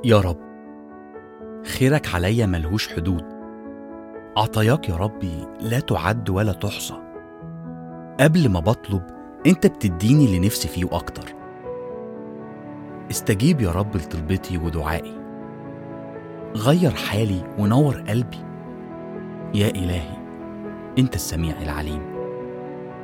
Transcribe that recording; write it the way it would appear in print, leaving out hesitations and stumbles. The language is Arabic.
يا رب، خيرك عليا ملهوش حدود. عطاياك يا ربي لا تعد ولا تحصى. قبل ما بطلب انت بتديني اللي نفسي فيه واكتر. استجيب يا رب لطلبتي ودعائي، غير حالي ونور قلبي. يا إلهي، انت السميع العليم.